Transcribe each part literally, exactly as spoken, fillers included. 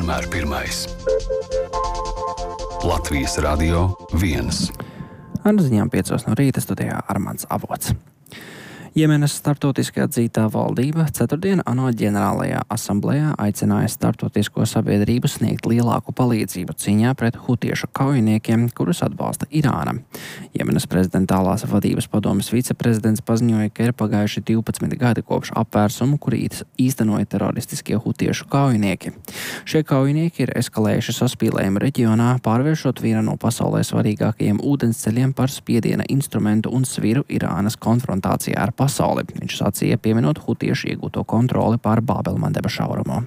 vienmēr pirmais. Latvijas Radio viens. Ar ziņām piecos no rīta studijā Armands Avots. Jemenas starptautiski atzītā valdība ceturtdien ANO ģenerālajā asamblejā aicināja starptautisko sabiedrību sniegt lielāku palīdzību cīņā pret hutiešu kaujiniekiem, kurus atbalsta Irāna. Jemenas prezidentālās vadības padomes viceprezidents paziņoja, ka ir pagājuši divpadsmit gadi kopš apvērsumu, kuri īstenoja teroristiskie hutiešu kaujinieki. Šie kaujinieki ir eskalējuši saspīlējumu reģionā, pārvēršot vienu no pasaulē svarīgākajiem ūdensceļiem par spiediena instrumentu un sviru Irānas konfrontācijā ar pasauli. Viņš sacīja, pieminot hutiešu iegūto kontroli pār Bābelmandeba šaurumu.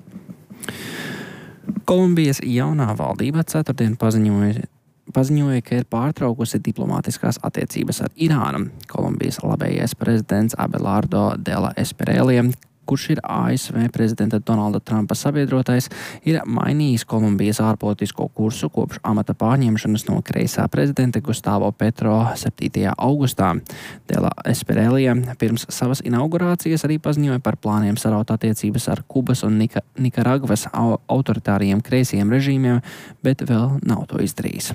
Kolumbijas jaunā valdība ceturtdien paziņoja, paziņoja, ka ir pārtraukusi diplomātiskās attiecības ar Irānu. Kolumbijas labējais prezidents Abelardo de la Espriella, kurš ir A S V prezidenta Donalda Trumpa sabiedrotais, ir mainījis Kolumbijas ārpolitisko kursu kopš amata pārņemšanas no kreisā prezidenta Gustavo Petro septītajā augustā. De la Espriella pirms savas inaugurācijas arī paziņoja par plāniem saraut attiecības ar Kubas un Nika, Nikaragvas autoritāriem kreisiem režīmiem, bet vēl nav to izdarījis.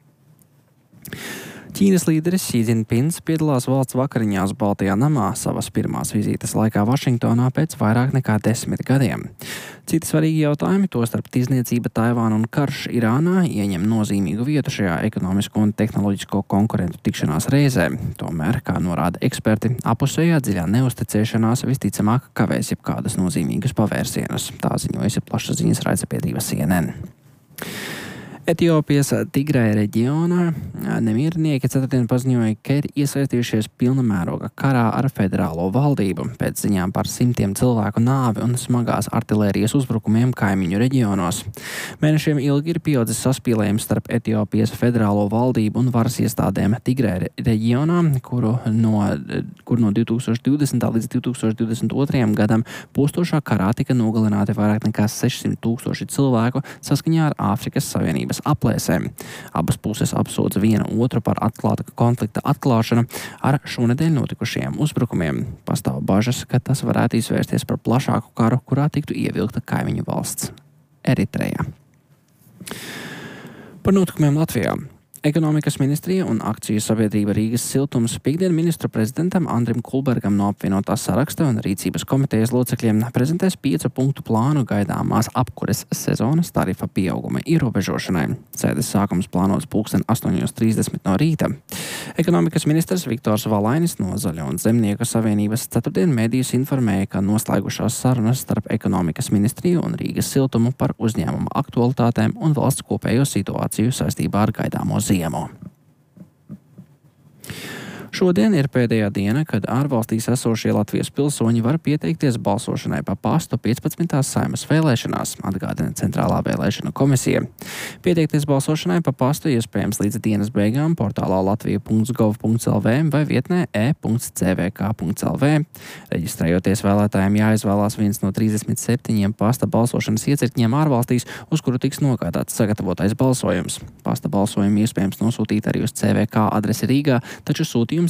Ķīnas līderis Xi Jinpings piedalās valsts vakariņās Baltajā namā savas pirmās vizītes laikā Vašingtonā pēc vairāk nekā desmit gadiem. Citi svarīgi jautājumi, tostarp tirdzniecība, Taivāna un karš Irānā, ieņem nozīmīgu vietu šajā ekonomisko un tehnoloģisko konkurentu tikšanās reizē. Tomēr, kā norāda eksperti, apusējā dziļā neusticēšanās visticamāk kavēs jebkādas nozīmīgas pavērsienus. Tā ziņojusi plašsaziņas raidsabiedrība C N N. Etiopijas Tigrai reģionā nemiernieki ceturtdien paziņoja, ka ir iesaistījušies pilna mēroga karā ar federālo valdību pēc ziņām par simtiem cilvēku nāvi un smagās artilērijas uzbrukumiem kaimiņu reģionos. Mēnešiem ilgi ir pieaudzis saspīlējums starp Etiopijas federālo valdību un varas iestādēm Tigrai reģionā, kuru no, kur no divtūkstoš divdesmitā līdz divtūkstoš divdesmit otrajam gadam postošā karā tika nogalināti vairāk nekā sešsimt tūkstoši cilvēku saskaņā ar Āfrikas Savienības aplēsēm. Abas puses apsūdz viena otru par atklāta konflikta atklāšanu ar šonedēļ notikušajiem uzbrukumiem. Pastāv bažas, ka tas varētu izvērsties par plašāku karu, kurā tiktu ievilkta kaimiņu valsts Eritreja. Par notikumiem Latvijā. Ekonomikas ministrija un akciju sabiedrība Rīgas siltums piektdien ministru prezidentam Andrim Kulbergam no apvienotā saraksta un rīcības komitejas locekļiem prezentēs piecu punktu plānu gaidāmās apkures sezonas tarifa pieauguma ierobežošanai. Sēdes sākums plānots pulksten astoņos trīsdesmit no rīta. Ekonomikas ministrs Viktors Valainis no Zaļo un Zemnieku savienības ceturtdien medijus informēja, ka noslēgušās sarunas starp ekonomikas ministriju un Rīgas siltumu par uzņēmuma aktualitātēm un valsts kopējo situāciju saistībā ar gaidāmo ziemu. Šodien ir pēdējā diena, kad ārvalstīs esošie Latvijas pilsoņi var pieteikties balsošanai pa pastu piecpadsmitās Saeimas vēlēšanās, atgādina Centrālā vēlēšanu komisija. Pieteikties balsošanai pa pastu iespējams līdz dienas beigām portālā latvija punkts gov punkts l v vai vietnē e punkts c v k punkts l v. Reģistrējoties vēlētājiem jāizvēlās viens no trīsdesmit septiņiem pasta balsošanas iecirkņiem ārvalstīs, uz kuru tiks nogādāts sagatavotais balsojums. Pasta balsojumu iespējams nosūtīt arī uz C V K adresi Rīgā, taču sūtījums